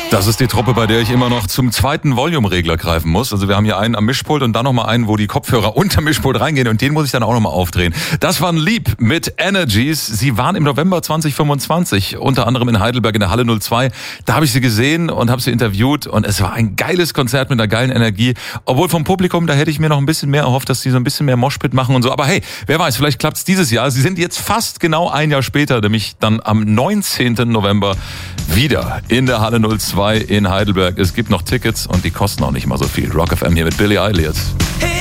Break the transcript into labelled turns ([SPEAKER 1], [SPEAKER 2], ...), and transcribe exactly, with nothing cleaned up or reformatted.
[SPEAKER 1] Das ist die Truppe, bei der ich immer noch zum zweiten Volume-Regler greifen muss. Also wir haben hier einen am Mischpult und dann nochmal einen, wo die Kopfhörer unter Mischpult reingehen und den muss ich dann auch nochmal aufdrehen. Das waren Leap mit Energies. Sie waren im November zwanzig fünfundzwanzig, unter anderem in Heidelberg in der Halle null zwei. Da habe ich sie gesehen und habe sie interviewt und es war ein geiles Konzert mit einer geilen Energie. Obwohl vom Publikum, da hätte ich mir noch ein bisschen mehr erhofft, dass die so ein bisschen mehr Moshpit machen und so. Aber hey, wer weiß, vielleicht klappt's dieses Jahr. Sie sind jetzt fast genau ein Jahr später, nämlich dann am neunzehnten November wieder in der Halle null zwei in Heidelberg. Es gibt noch Tickets und die kosten auch nicht mal so viel. Rock F M hier mit Billy Elliot.